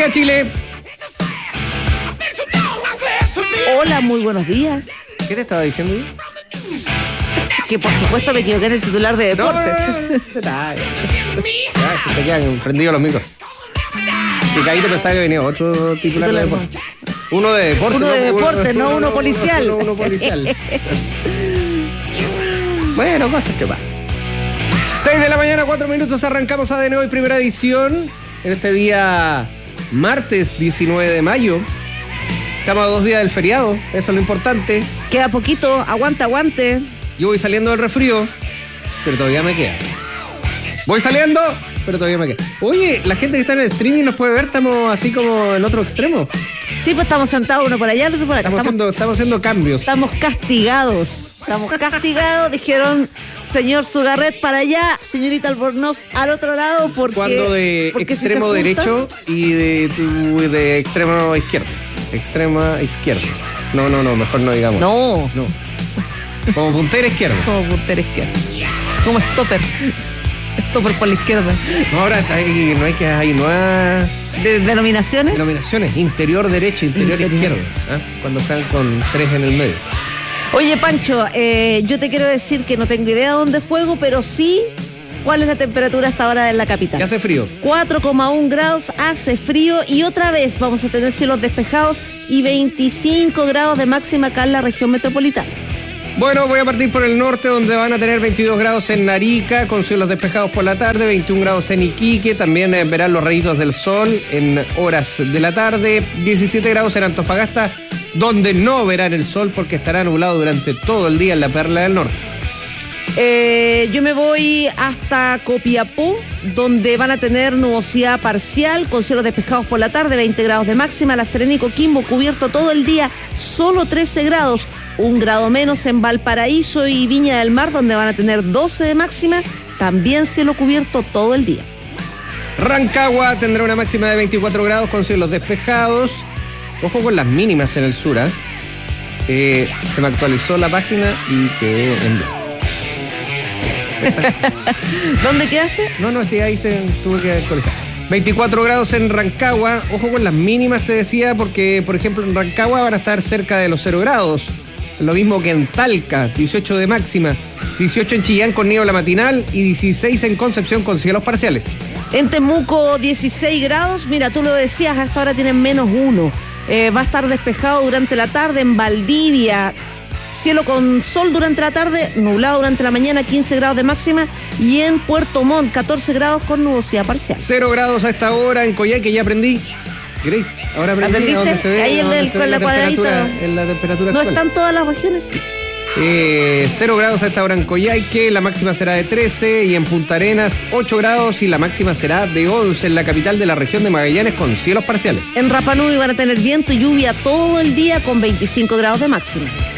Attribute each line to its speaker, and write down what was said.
Speaker 1: día, Chile.
Speaker 2: Hola, muy buenos días.
Speaker 1: ¿Qué te estaba diciendo?
Speaker 2: Que por supuesto me equivoqué en el titular de deportes.
Speaker 1: No. Se quedan prendidos los micros. Y Caíto pensaba que venía otro titular de deportes. Uno de deporte.
Speaker 2: Uno de deporte, no uno policial.
Speaker 1: Uno policial. Bueno, cosas que pasan. 6 de la mañana, 4 minutos, arrancamos ADN Hoy, primera edición. En este día, martes 19 de mayo. Estamos a 2 días del feriado, eso es lo importante.
Speaker 2: Queda poquito, aguante.
Speaker 1: Yo voy saliendo del resfrío, pero todavía me queda. Voy saliendo, pero todavía me queda. Oye, la gente que está en el streaming nos puede ver, estamos así como en otro extremo.
Speaker 2: Sí, pues estamos sentados uno por allá, otro por acá.
Speaker 1: Estamos haciendo cambios.
Speaker 2: Estamos castigados, dijeron... Señor Sugarret para allá, señorita Albornoz al otro lado, porque...
Speaker 1: Cuando de extremo si derecho y de extremo izquierdo. Extrema izquierda. No, mejor no digamos.
Speaker 2: No.
Speaker 1: Como puntera izquierda.
Speaker 2: Como stopper. Stopper por la izquierda.
Speaker 1: No, ahora hay nuevas...
Speaker 2: ¿Denominaciones?
Speaker 1: Denominaciones. Interior derecho, interior izquierdo. ¿Ah? Cuando están con 3 en el medio.
Speaker 2: Oye, Pancho, yo te quiero decir que no tengo idea de dónde juego, pero sí cuál es la temperatura hasta ahora en la capital.
Speaker 1: ¿Qué hace frío?
Speaker 2: 4,1 grados, hace frío y otra vez vamos a tener cielos despejados y 25 grados de máxima acá en la región metropolitana.
Speaker 1: Bueno, voy a partir por el norte, donde van a tener 22 grados en Arica, con cielos despejados por la tarde, 21 grados en Iquique, también verán los rayitos del sol en horas de la tarde, 17 grados en Antofagasta, donde no verán el sol porque estará nublado durante todo el día en la Perla del Norte.
Speaker 2: Yo me voy hasta Copiapó, donde van a tener nubosidad parcial, con cielos despejados por la tarde, 20 grados de máxima. La Serena y Coquimbo cubierto todo el día, solo 13 grados. 1 grado menos en Valparaíso y Viña del Mar, donde van a tener 12 de máxima, también cielo cubierto todo el día.
Speaker 1: Rancagua tendrá una máxima de 24 grados con cielos despejados. Ojo con las mínimas en el sur, ¿eh? Se me actualizó la página y quedé en
Speaker 2: ¿Dónde quedaste?
Speaker 1: No, sí, ahí se tuvo que actualizar. 24 grados en Rancagua. Ojo con las mínimas, te decía, porque, por ejemplo, en Rancagua van a estar cerca de los 0 grados. Lo mismo que en Talca, 18 de máxima. 18 en Chillán con niebla matinal y 16 en Concepción con cielos parciales.
Speaker 2: En Temuco, 16 grados. Mira, tú lo decías, hasta ahora tienen -1. Va a estar despejado durante la tarde en Valdivia. Cielo con sol durante la tarde, nublado durante la mañana, 15 grados de máxima. Y en Puerto Montt, 14 grados con nubosidad parcial.
Speaker 1: 0 grados a esta hora en Coyhaique, ya aprendí. Grace, ahora aprendí dónde se ve,
Speaker 2: ahí con la cuadradita.
Speaker 1: En la temperatura
Speaker 2: ¿No
Speaker 1: actual.
Speaker 2: están todas las regiones? Sí.
Speaker 1: 0 grados a esta hora en Coyhaique, la máxima será de 13 y en Punta Arenas 8 grados y la máxima será de 11 en la capital de la región de Magallanes con cielos parciales.
Speaker 2: En Rapa Nui van a tener viento y lluvia todo el día con 25 grados de máxima.